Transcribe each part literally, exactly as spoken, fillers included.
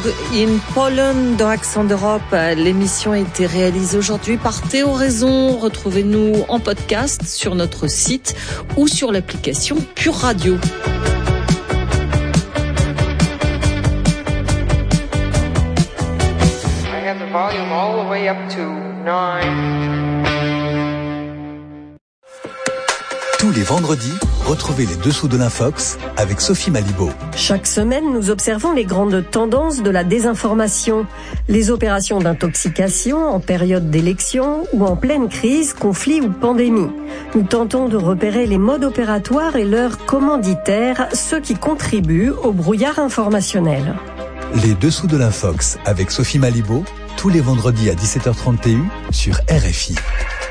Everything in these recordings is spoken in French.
in Poland dans Accent d'Europe. L'émission a été réalisée aujourd'hui par Théo Raison. Retrouvez-nous en podcast sur notre site ou sur l'application Pure Radio. I have the volume all the way up to nine. Tous les vendredis, retrouvez les dessous de l'Infox avec Sophie Malibaud. Chaque semaine, nous observons les grandes tendances de la désinformation, les opérations d'intoxication en période d'élection ou en pleine crise, conflit ou pandémie. Nous tentons de repérer les modes opératoires et leurs commanditaires, ceux qui contribuent au brouillard informationnel. Les dessous de l'Infox avec Sophie Malibaud, tous les vendredis à dix-sept heures trente et un sur R F I.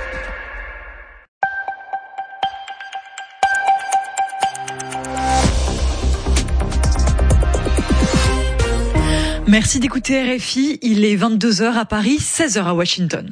Merci d'écouter R F I, il est vingt-deux heures à Paris, seize heures à Washington.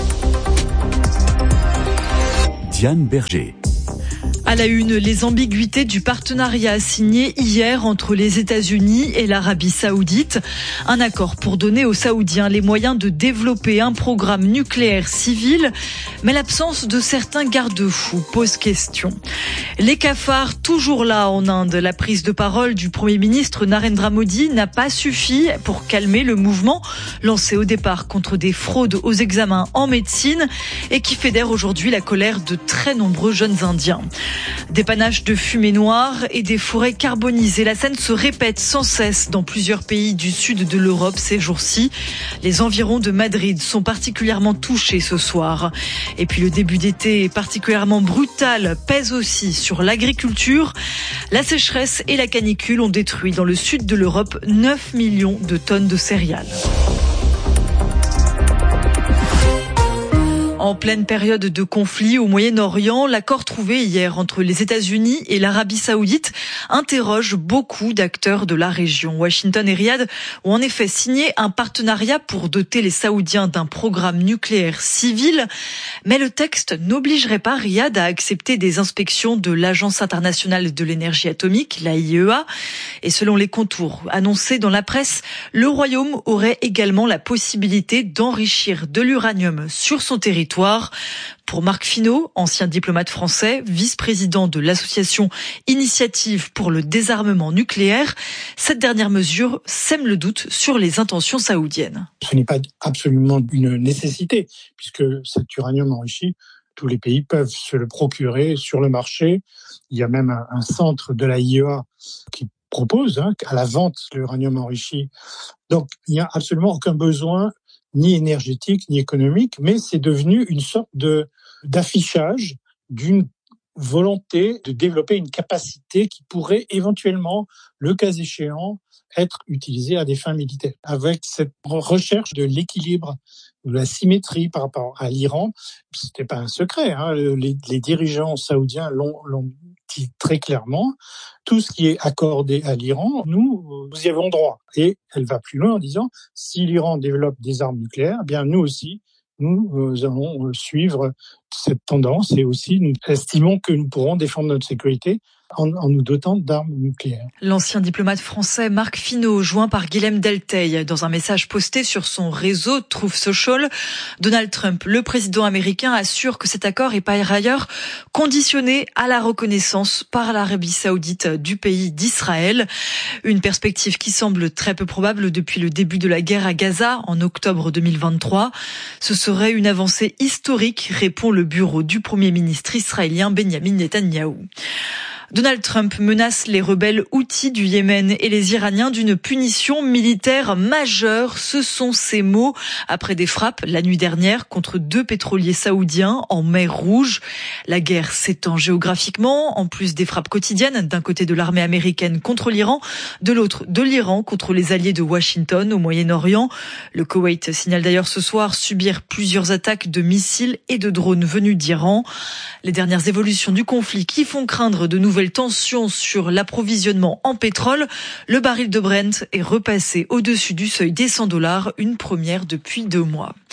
Diane Berger. À la une, les ambiguïtés du partenariat signé hier entre les États-Unis et l'Arabie Saoudite. Un accord pour donner aux Saoudiens les moyens de développer un programme nucléaire civil. Mais l'absence de certains garde-fous pose question. Les cafards toujours là en Inde. La prise de parole du Premier ministre Narendra Modi n'a pas suffi pour calmer le mouvement lancé au départ contre des fraudes aux examens en médecine et qui fédère aujourd'hui la colère de très nombreux jeunes Indiens. Des panaches de fumée noire et des forêts carbonisées. La scène se répète sans cesse dans plusieurs pays du sud de l'Europe ces jours-ci. Les environs de Madrid sont particulièrement touchés ce soir. Et puis le début d'été particulièrement brutal pèse aussi sur l'agriculture. La sécheresse et la canicule ont détruit dans le sud de l'Europe neuf millions de tonnes de céréales. En pleine période de conflit au Moyen-Orient, l'accord trouvé hier entre les États-Unis et l'Arabie Saoudite interroge beaucoup d'acteurs de la région. Washington et Riyad ont en effet signé un partenariat pour doter les Saoudiens d'un programme nucléaire civil. Mais le texte n'obligerait pas Riyad à accepter des inspections de l'Agence internationale de l'énergie atomique, l'A I E A. Et selon les contours annoncés dans la presse, le Royaume aurait également la possibilité d'enrichir de l'uranium sur son territoire. Pour Marc Finot, ancien diplomate français, vice-président de l'association Initiative pour le désarmement nucléaire, cette dernière mesure sème le doute sur les intentions saoudiennes. Ce n'est pas absolument une nécessité, puisque cet uranium enrichi, tous les pays peuvent se le procurer sur le marché. Il y a même un, un centre de la I E A qui propose hein, à la vente l'uranium enrichi. Donc, il n'y a absolument aucun besoin ni énergétique, ni économique, mais c'est devenu une sorte de d'affichage d'une volonté de développer une capacité qui pourrait éventuellement, le cas échéant, être utilisée à des fins militaires. Avec cette recherche de l'équilibre, de la symétrie par rapport à l'Iran, c'était pas un secret, hein, les, les dirigeants saoudiens l'ont, l'ont dit très clairement, tout ce qui est accordé à l'Iran, nous, nous y avons droit. Et elle va plus loin en disant, si l'Iran développe des armes nucléaires, eh bien nous aussi, nous, nous allons suivre cette tendance et aussi nous estimons que nous pourrons défendre notre sécurité en, en nous dotant d'armes nucléaires. L'ancien diplomate français Marc Finot, joint par Guilhem Delteil, dans un message posté sur son réseau Truth Social, Donald Trump, le président américain, assure que cet accord est par ailleurs conditionné à la reconnaissance par l'Arabie Saoudite du pays d'Israël. Une perspective qui semble très peu probable depuis le début de la guerre à Gaza en octobre deux mille vingt-trois. Ce serait une avancée historique, répond le bureau du Premier ministre israélien Benyamin Netanyahou. Donald Trump menace les rebelles houthis du Yémen et les Iraniens d'une punition militaire majeure. Ce sont ses mots après des frappes la nuit dernière contre deux pétroliers saoudiens en mer Rouge. La guerre s'étend géographiquement, en plus des frappes quotidiennes, d'un côté de l'armée américaine contre l'Iran, de l'autre de l'Iran contre les alliés de Washington au Moyen-Orient. Le Koweït signale d'ailleurs ce soir subir plusieurs attaques de missiles et de drones venus d'Iran. Les dernières évolutions du conflit qui font craindre de nouvelles tensions sur l'approvisionnement en pétrole. Le baril de Brent est repassé au-dessus du seuil des cent dollars, une première depuis deux mois.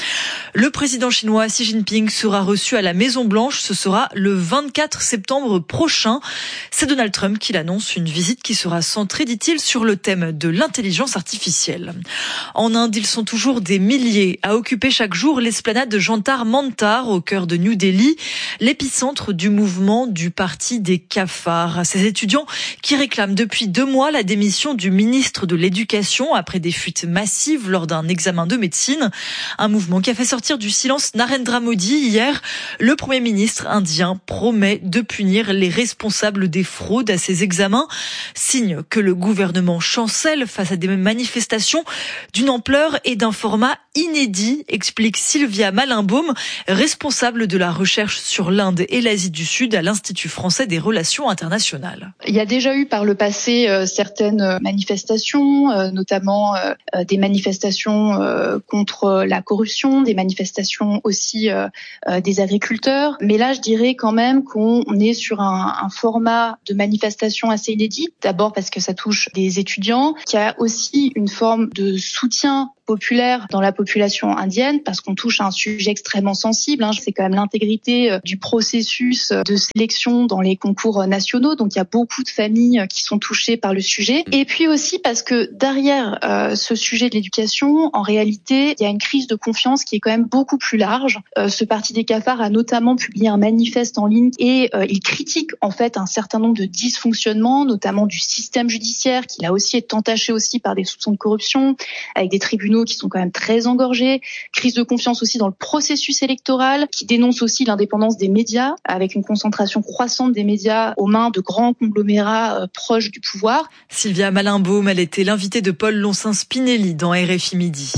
Le président chinois Xi Jinping sera reçu à la Maison-Blanche. Ce sera le vingt-quatre septembre prochain. C'est Donald Trump qui l'annonce, une visite qui sera centrée, dit-il, sur le thème de l'intelligence artificielle. En Inde, ils sont toujours des milliers à occuper chaque jour l'esplanade de Jantar Mantar au cœur de New Delhi, l'épicentre du mouvement du parti des cafards. Ces étudiants qui réclament depuis deux mois la démission du ministre de l'Éducation après des fuites massives lors d'un examen de médecine. Un mouvement qui a fait sortir du silence Narendra Modi hier. Le Premier ministre indien promet de punir les responsables des fraudes à ces examens. Signe que le gouvernement chancelle face à des manifestations d'une ampleur et d'un format inédit, explique Sylvia Malinbaum, responsable de la recherche sur l'Inde et l'Asie du Sud à l'Institut français des relations internationales. Il y a déjà eu par le passé euh, certaines manifestations, euh, notamment euh, des manifestations euh, contre la corruption, des manifestations aussi euh, euh, des agriculteurs. Mais là, je dirais quand même qu'on est sur un, un format de manifestation assez inédit. D'abord parce que ça touche des étudiants, qu'il y a aussi une forme de soutien populaire dans la population indienne parce qu'on touche à un sujet extrêmement sensible. Hein. C'est quand même l'intégrité du processus de sélection dans les concours nationaux. Donc il y a beaucoup de familles qui sont touchées par le sujet. Et puis aussi parce que derrière euh, ce sujet de l'éducation, en réalité, il y a une crise de confiance qui est quand même beaucoup plus large. Euh, ce parti des cafards a notamment publié un manifeste en ligne et euh, il critique en fait un certain nombre de dysfonctionnements, notamment du système judiciaire qui là aussi est entaché aussi par des soupçons de corruption, avec des tribunaux qui sont quand même très engorgés, crise de confiance aussi dans le processus électoral, qui dénonce aussi l'indépendance des médias, avec une concentration croissante des médias aux mains de grands conglomérats euh, proches du pouvoir. Sylvia Malinbaum, elle était l'invitée de Paul Loncin-Spinelli dans R F I Midi.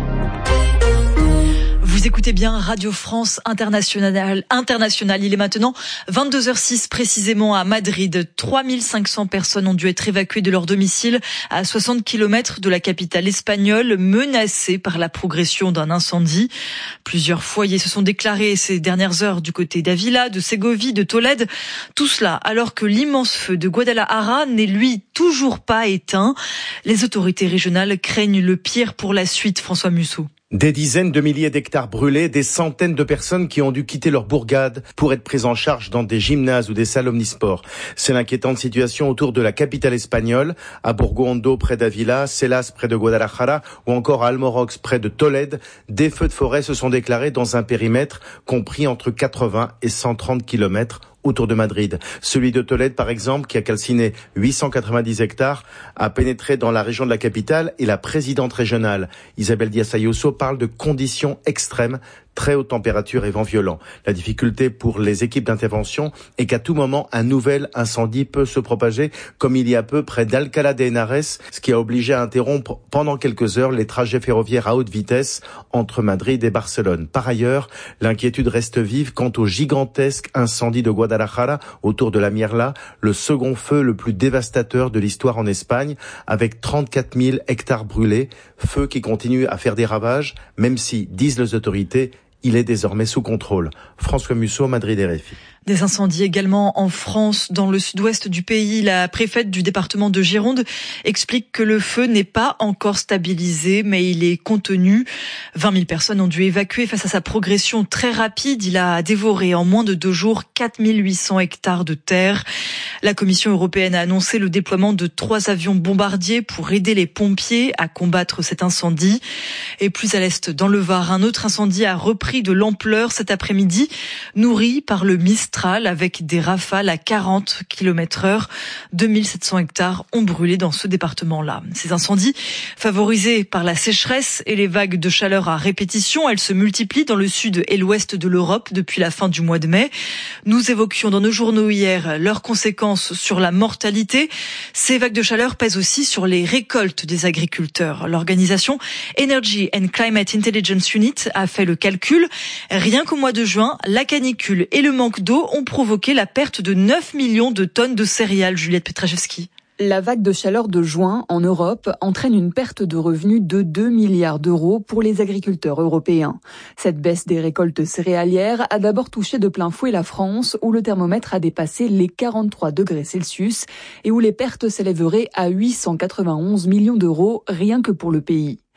Vous écoutez bien Radio France Internationale. Internationale. Il est maintenant vingt-deux heures six précisément à Madrid. trois mille cinq cents personnes ont dû être évacuées de leur domicile à soixante kilomètres de la capitale espagnole, menacées par la progression d'un incendie. Plusieurs foyers se sont déclarés ces dernières heures du côté d'Ávila, de Ségovie, de Tolède. Tout cela alors que l'immense feu de Guadalajara n'est lui toujours pas éteint. Les autorités régionales craignent le pire pour la suite, François Musso. Des dizaines de milliers d'hectares brûlés, des centaines de personnes qui ont dû quitter leur bourgade pour être prises en charge dans des gymnases ou des salles omnisports. C'est l'inquiétante situation autour de la capitale espagnole, à Burgo-Hondo près d'Ávila, Celas près de Guadalajara ou encore à Almorox près de Tolède. Des feux de forêt se sont déclarés dans un périmètre compris entre quatre-vingts et cent trente kilomètres autour de Madrid. Celui de Tolède, par exemple, qui a calciné huit cent quatre-vingt-dix hectares, a pénétré dans la région de la capitale et la présidente régionale, Isabel Díaz Ayuso, parle de conditions extrêmes, très haute température et vent violent. La difficulté pour les équipes d'intervention est qu'à tout moment, un nouvel incendie peut se propager, comme il y a peu près d'Alcalá de Henares, ce qui a obligé à interrompre pendant quelques heures les trajets ferroviaires à haute vitesse entre Madrid et Barcelone. Par ailleurs, l'inquiétude reste vive quant au gigantesque incendie de Guadalajara autour de la Mierla, le second feu le plus dévastateur de l'histoire en Espagne, avec trente-quatre mille hectares brûlés, feu qui continue à faire des ravages, même si, disent les autorités, il est désormais sous contrôle. François Musso, Madrid, R F I. Des incendies également en France, dans le sud-ouest du pays. La préfète du département de Gironde explique que le feu n'est pas encore stabilisé, mais il est contenu. vingt mille personnes ont dû évacuer face à sa progression très rapide. Il a dévoré en moins de deux jours quatre mille huit cents hectares de terre. La Commission européenne a annoncé le déploiement de trois avions bombardiers pour aider les pompiers à combattre cet incendie. Et plus à l'est, dans le Var, un autre incendie a repris de l'ampleur cet après-midi, nourri par le Mistral, avec des rafales à quarante kilomètres heure. deux mille sept cents hectares ont brûlé dans ce département-là. Ces incendies, favorisés par la sécheresse et les vagues de chaleur à répétition, elles se multiplient dans le sud et l'ouest de l'Europe depuis la fin du mois de mai. Nous évoquions dans nos journaux hier leurs conséquences sur la mortalité. Ces vagues de chaleur pèsent aussi sur les récoltes des agriculteurs. L'organisation Energy and Climate Intelligence Unit a fait le calcul. Rien qu'au mois de juin, la canicule et le manque d'eau ont provoqué la perte de neuf millions de tonnes de céréales. Juliette Petraszewski. La vague de chaleur de juin en Europe entraîne une perte de revenus de deux milliards d'euros pour les agriculteurs européens. Cette baisse des récoltes céréalières a d'abord touché de plein fouet la France, où le thermomètre a dépassé les quarante-trois degrés Celsius et où les pertes s'élèveraient à huit cent quatre-vingt-onze millions d'euros rien que pour le pays.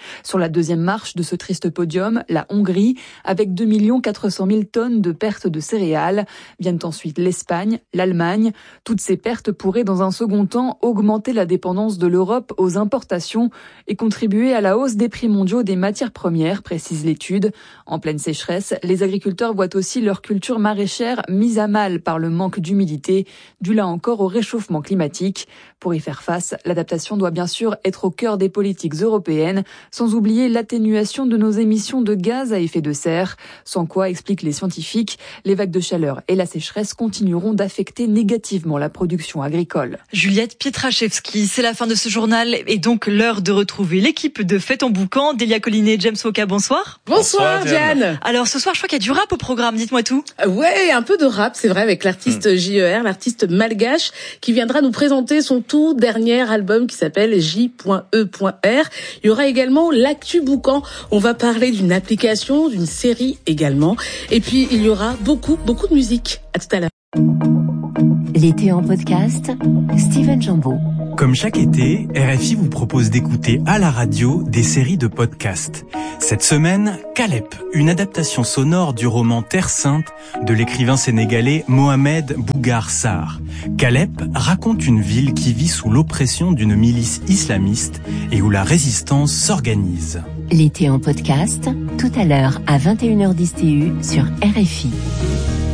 Sur la deuxième marche de ce triste podium, la Hongrie, avec deux millions quatre cent mille tonnes de pertes de céréales. Viennent ensuite l'Espagne, l'Allemagne. Toutes ces pertes pourraient dans un second temps augmenter la dépendance de l'Europe aux importations et contribuer à la hausse des prix mondiaux des matières premières, précise l'étude. En pleine sécheresse, les agriculteurs voient aussi leur culture maraîchère mise à mal par le manque d'humidité, dû là encore au réchauffement climatique. Pour y faire face, l'adaptation doit bien sûr être au cœur des politiques européennes, sans oublier l'atténuation de nos émissions de gaz à effet de serre, sans quoi, expliquent les scientifiques, les vagues de chaleur et la sécheresse continueront d'affecter négativement la production agricole. Juliette Pietraszewski, c'est la fin de ce journal et donc l'heure de retrouver l'équipe de Fête en Boucan. Delia Collinet, James Woka, bonsoir. Bonsoir, bonsoir Diane. Alors ce soir, je crois qu'il y a du rap au programme, dites-moi tout. Ouais, un peu de rap, c'est vrai, avec l'artiste mmh. J E R, l'artiste malgache, qui viendra nous présenter son tout dernier album qui s'appelle J E R. Il y aura également l'actu Boucan. On va parler d'une application, d'une série également. Et puis, il y aura beaucoup, beaucoup de musique. À tout à l'heure. L'été en podcast, Steven Jambeau. Comme chaque été, R F I vous propose d'écouter à la radio des séries de podcasts. Cette semaine, Calep, une adaptation sonore du roman Terre Sainte de l'écrivain sénégalais Mohamed Bougar Sarr. Calep raconte une ville qui vit sous l'oppression d'une milice islamiste et où la résistance s'organise. L'été en podcast, tout à l'heure à vingt et une heures dix T U sur R F I.